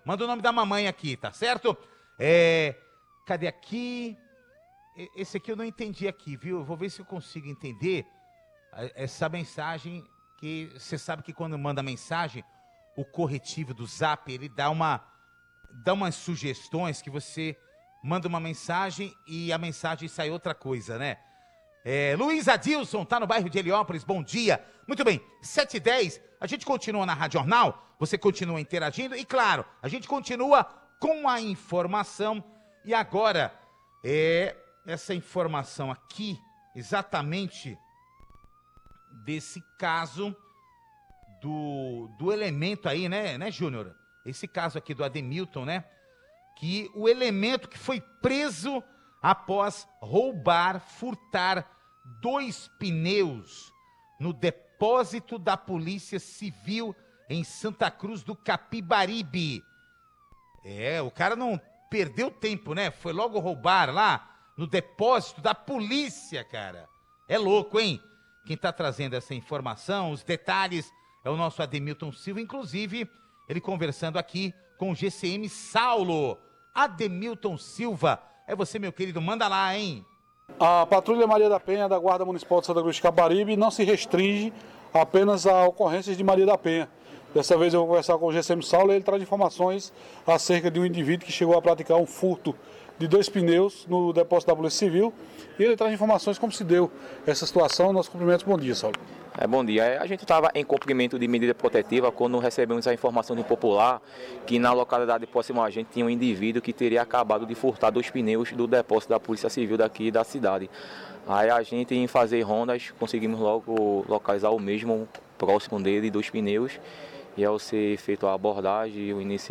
Manda o nome da mamãe aqui, tá certo? Cadê aqui? Esse aqui eu não entendi aqui, viu? Eu vou ver se eu consigo entender essa mensagem, que você sabe que quando manda mensagem, o corretivo do Zap, ele dá umas sugestões que você manda uma mensagem e a mensagem sai outra coisa, né? Luiz Adilson, tá no bairro de Heliópolis, bom dia. Muito bem, 7h10, a gente continua na Rádio Jornal, você continua interagindo e, claro, a gente continua com a informação. E agora, essa informação aqui, exatamente desse caso do elemento aí, né, Júnior? Esse caso aqui do Ademilton, né? Que o elemento que foi preso após furtar 2 pneus no depósito da Polícia Civil em Santa Cruz do Capibaribe. O cara não perdeu tempo, né? Foi logo roubar lá no depósito da polícia, cara. É louco, hein? Quem tá trazendo essa informação, os detalhes, é o nosso Ademilton Silva, inclusive ele conversando aqui com o GCM Saulo. Ademilton Silva, é você, meu querido, manda lá, hein? A Patrulha Maria da Penha da Guarda Municipal de Santa Cruz de Capibaribe não se restringe apenas a ocorrências de Maria da Penha. Dessa vez eu vou conversar com o GCM Saulo e ele traz informações acerca de um indivíduo que chegou a praticar um furto de 2 pneus no depósito da Polícia Civil. E ele traz informações como se deu essa situação. Nossos cumprimentos, bom dia, Saulo. Bom dia. A gente estava em cumprimento de medida protetiva quando recebemos a informação de popular que na localidade próxima a gente tinha um indivíduo que teria acabado de furtar 2 pneus do depósito da Polícia Civil daqui da cidade. Aí a gente, em fazer rondas, conseguimos logo localizar o mesmo próximo dele, 2 pneus. E ao ser feita a abordagem,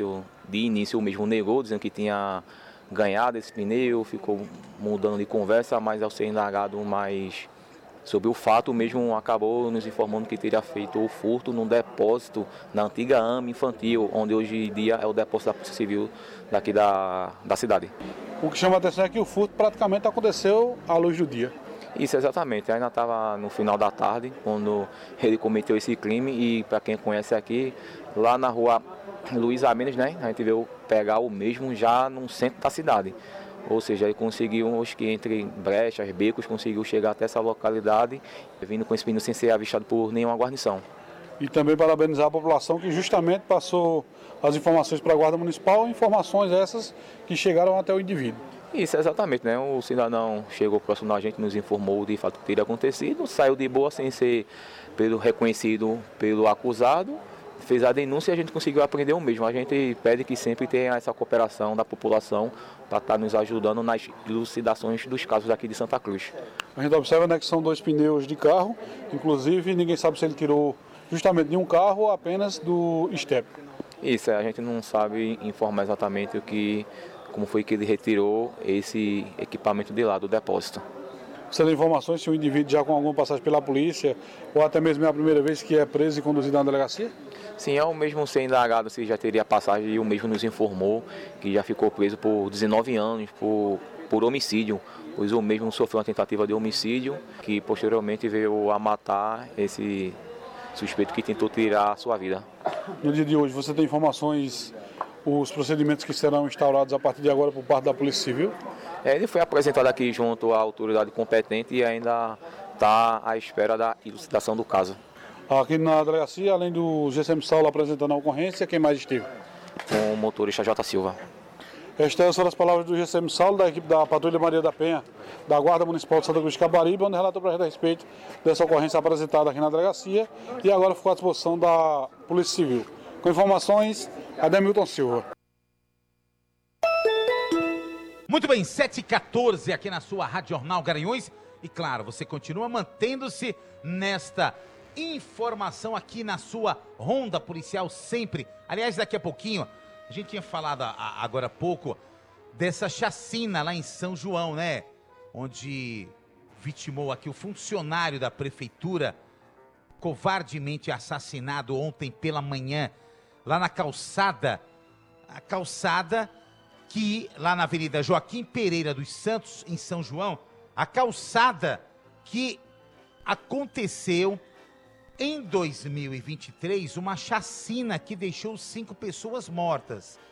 de início o mesmo negou, dizendo que tinha ganhado esse pneu, ficou mudando de conversa, mas ao ser indagado mais sobre o fato, mesmo acabou nos informando que teria feito o furto num depósito na antiga AME infantil, onde hoje em dia é o depósito da Polícia Civil daqui da cidade. O que chama a atenção é que o furto praticamente aconteceu à luz do dia. Isso, exatamente. Ainda estava no final da tarde, quando ele cometeu esse crime, e para quem conhece aqui, lá na rua Luiz Amenes, né, a gente veio pegar o mesmo já no centro da cidade. Ou seja, ele conseguiu, acho que entre brechas, becos, conseguiu chegar até essa localidade, vindo com esse pneu sem ser avistado por nenhuma guarnição. E também parabenizar a população que justamente passou as informações para a Guarda Municipal, informações essas que chegaram até o indivíduo. Isso, exatamente, né? O cidadão chegou próximo da gente, nos informou de fato que teria acontecido, saiu de boa sem ser reconhecido pelo acusado, fez a denúncia e a gente conseguiu apreender o mesmo. A gente pede que sempre tenha essa cooperação da população para estar nos ajudando nas elucidações dos casos aqui de Santa Cruz. A gente observa, né, que são 2 pneus de carro, inclusive ninguém sabe se ele tirou justamente de um carro ou apenas do estepe. Isso, a gente não sabe informar exatamente como foi que ele retirou esse equipamento de lá do depósito. Você tem informações se o indivíduo já com alguma passagem pela polícia ou até mesmo é a primeira vez que é preso e conduzido na delegacia? Sim, é o mesmo ser indagado se já teria passagem, e o mesmo nos informou que já ficou preso por 19 anos por homicídio, pois o mesmo sofreu uma tentativa de homicídio que posteriormente veio a matar esse suspeito que tentou tirar a sua vida. No dia de hoje você tem informações, os procedimentos que serão instaurados a partir de agora por parte da Polícia Civil? Ele foi apresentado aqui junto à autoridade competente e ainda está à espera da elucidação do caso. Aqui na delegacia, além do GCM Saulo apresentando a ocorrência, quem mais esteve? Com o motorista J. Silva. Estas foram as palavras do GCM Saulo, da equipe da Patrulha Maria da Penha, da Guarda Municipal de Santa Cruz de Capibaribe, onde relatou para a gente a respeito dessa ocorrência apresentada aqui na delegacia e agora ficou à disposição da Polícia Civil. Com informações, Ademilton Silva. Muito bem, 7h14 aqui na sua Rádio Jornal Garanhuns. E claro, você continua mantendo-se nesta informação aqui na sua ronda policial sempre. Aliás, daqui a pouquinho, a gente tinha falado agora há pouco dessa chacina lá em São João, né? Onde vitimou aqui o funcionário da prefeitura, covardemente assassinado ontem pela manhã, lá na calçada, a calçada que, lá na Avenida Joaquim Pereira dos Santos, em São João, a calçada que aconteceu em 2023, uma chacina que deixou 5 pessoas mortas.